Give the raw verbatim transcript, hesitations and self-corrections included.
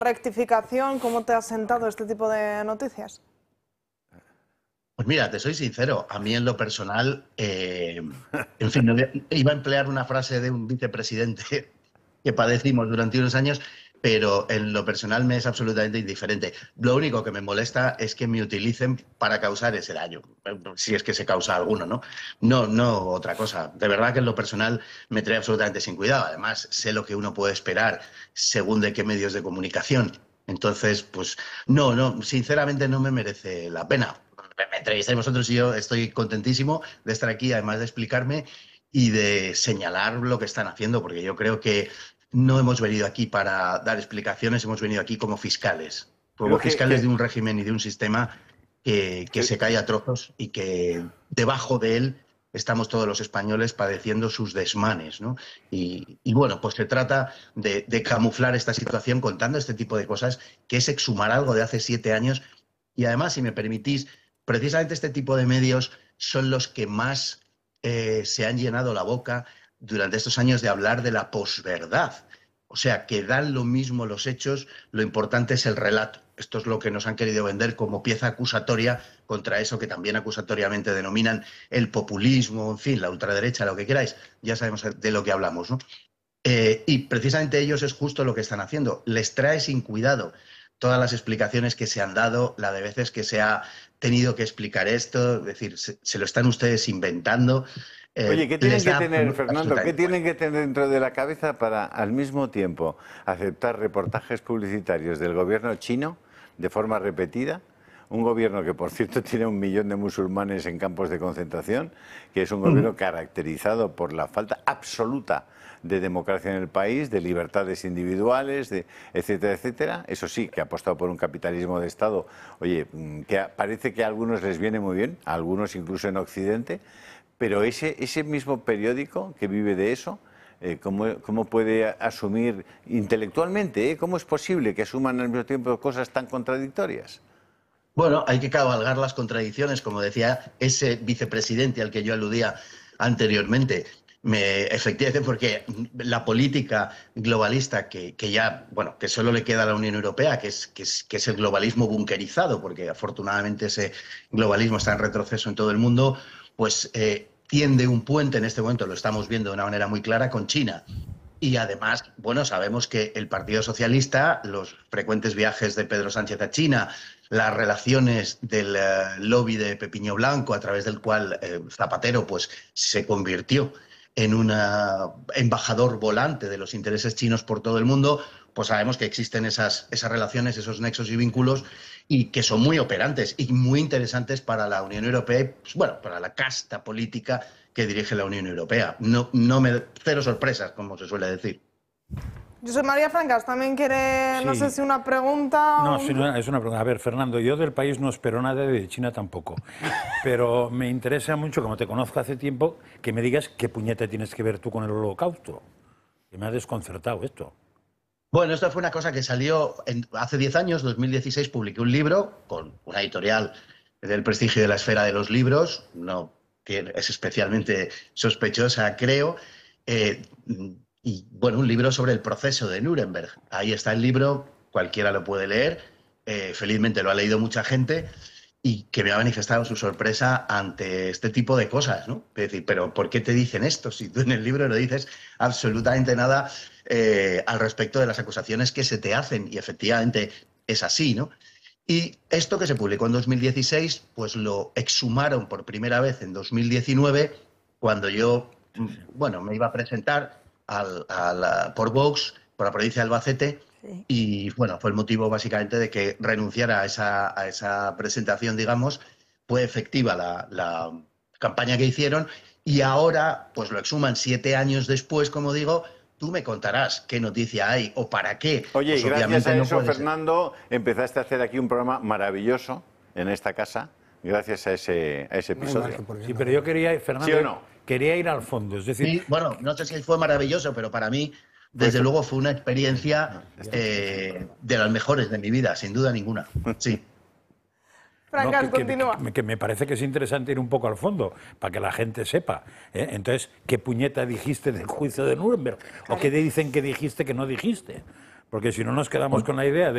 rectificación, ¿cómo te ha sentado este tipo de noticias? Pues mira, te soy sincero, a mí en lo personal, eh, en fin, no voy a- iba a emplear una frase de un vicepresidente que padecimos durante unos años, pero en lo personal me es absolutamente indiferente. Lo único que me molesta es que me utilicen para causar ese daño, si es que se causa alguno, ¿no? No, no otra cosa. De verdad que en lo personal me trae absolutamente sin cuidado. Además, sé lo que uno puede esperar según de qué medios de comunicación. Entonces, pues no, no, sinceramente no me merece la pena. Me entrevistáis vosotros y yo estoy contentísimo de estar aquí, además de explicarme y de señalar lo que están haciendo, porque yo creo que no hemos venido aquí para dar explicaciones, hemos venido aquí como fiscales, como Creo que, fiscales de que, un régimen y de un sistema que, que que- se cae a trozos y que debajo de él estamos todos los españoles padeciendo sus desmanes, ¿no? Y, y bueno, pues se trata de, de camuflar esta situación contando este tipo de cosas, que es exhumar algo de hace siete años. Y además, si me permitís, precisamente este tipo de medios son los que más eh, se han llenado la boca durante estos años de hablar de la posverdad. O sea, que dan lo mismo los hechos, lo importante es el relato. Esto es lo que nos han querido vender como pieza acusatoria contra eso que también acusatoriamente denominan el populismo, en fin, la ultraderecha, lo que queráis. Ya sabemos de lo que hablamos, ¿no? Eh, y precisamente ellos es justo lo que están haciendo. Les trae sin cuidado todas las explicaciones que se han dado, la de veces que se ha tenido que explicar esto, es decir, se, se lo están ustedes inventando. Oye, Eh, ¿qué tienen les que da tener, absolu- Fernando? ¿Qué absolutamente igual. tienen que tener dentro de la cabeza para al mismo tiempo aceptar reportajes publicitarios del gobierno chino de forma repetida? Un gobierno que, por cierto, tiene un millón de musulmanes en campos de concentración, que es un gobierno caracterizado por la falta absoluta de democracia en el país, de libertades individuales, de etcétera, etcétera. Eso sí, que ha apostado por un capitalismo de Estado, oye, que a- parece que a algunos les viene muy bien, a algunos incluso en Occidente, pero ese, ese mismo periódico que vive de eso, eh, ¿cómo, cómo puede asumir intelectualmente? eh? ¿Cómo es posible que asuman al mismo tiempo cosas tan contradictorias? Bueno, hay que cabalgar las contradicciones, como decía ese vicepresidente al que yo aludía anteriormente. Me, efectivamente, porque la política globalista que, que ya, bueno, que solo le queda a la Unión Europea, que es, que es, que es el globalismo bunkerizado, porque afortunadamente ese globalismo está en retroceso en todo el mundo, pues eh, tiende un puente en este momento, lo estamos viendo de una manera muy clara, con China. Y además, bueno, sabemos que el Partido Socialista, los frecuentes viajes de Pedro Sánchez a China, las relaciones del eh, lobby de Pepiño Blanco, a través del cual eh, Zapatero pues, se convirtió en un embajador volante de los intereses chinos por todo el mundo, pues sabemos que existen esas, esas relaciones, esos nexos y vínculos, y que son muy operantes y muy interesantes para la Unión Europea, y, pues, bueno, para la casta política que dirige la Unión Europea. No, no me, cero sorpresas, como se suele decir. José María Francas también quiere, no sé Sí. si una pregunta... No, o- sí, no, es una pregunta. A ver, Fernando, yo del país no espero nada y de China tampoco. Pero me interesa mucho, como te conozco hace tiempo, que me digas qué puñeta tienes que ver tú con el Holocausto. Que me ha desconcertado esto. Bueno, esto fue una cosa que salió en, hace diez años, dos mil dieciséis, publiqué un libro con una editorial del prestigio de la esfera de los libros, no que es especialmente sospechosa, creo, eh, y bueno, un libro sobre el proceso de Nuremberg. Ahí está el libro, cualquiera lo puede leer, eh, felizmente lo ha leído mucha gente y que me ha manifestado su sorpresa ante este tipo de cosas, ¿no? Es decir, pero ¿por qué te dicen esto si tú en el libro no dices absolutamente nada eh, al respecto de las acusaciones que se te hacen? Y efectivamente es así, ¿no? Y esto que se publicó en dos mil dieciséis, pues lo exhumaron por primera vez en dos mil diecinueve, cuando yo, bueno, me iba a presentar al, a la, por Vox, por la provincia de Albacete, Sí. y bueno, fue el motivo básicamente de que renunciara a esa, a esa presentación, digamos. Fue efectiva la, la campaña que hicieron y ahora pues lo exhuman siete años después, como digo. Tú me contarás qué noticia hay o para qué. Oye, Pues y gracias obviamente a no eso, puede ser. Fernando, empezaste a hacer aquí un programa maravilloso en esta casa, gracias a ese, a ese episodio. Sí, pero yo quería, Fernando, ¿Sí o no? quería ir al fondo. Es decir, Sí, bueno, no sé si fue maravilloso, pero para mí, desde Pues- luego, fue una experiencia eh, de las mejores de mi vida, sin duda ninguna. Sí. Francas, no, que, que- continúa. que- que me parece que es interesante ir un poco al fondo, para que la gente sepa. ¿eh? Entonces, ¿qué puñeta dijiste del juicio de Nuremberg? ¿O qué dicen que dijiste que no dijiste? Porque si no nos quedamos con la idea de